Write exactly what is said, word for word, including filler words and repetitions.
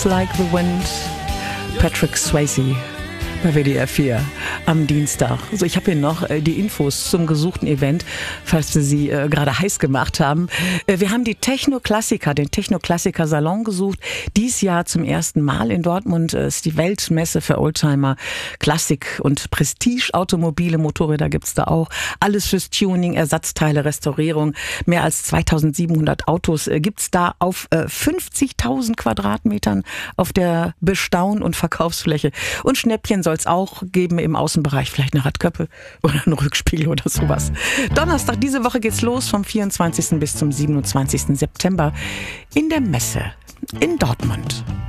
Just Like the Wind, Patrick Swayze bei W D R vier am Dienstag. Also ich habe hier noch äh, die Infos zum gesuchten Event, falls wir sie äh, gerade heiß gemacht haben. Äh, wir haben die Techno-Klassiker, den Techno-Klassiker-Salon gesucht. Dies Jahr zum ersten Mal in Dortmund äh, ist die Weltmesse für Oldtimer, Klassik und Prestige-Automobile, Motorräder gibt's da auch. Alles fürs Tuning, Ersatzteile, Restaurierung. Mehr als zweitausendsiebenhundert Autos äh, gibt's da auf äh, fünfzigtausend Quadratmetern auf der Bestaun- und Verkaufsfläche. Und Schnäppchen soll es auch geben im Außenbereich, vielleicht eine Radköppe oder ein Rückspiegel oder sowas. Donnerstag, diese Woche geht's los vom vierundzwanzigsten bis zum siebenundzwanzigsten September in der Messe in Dortmund.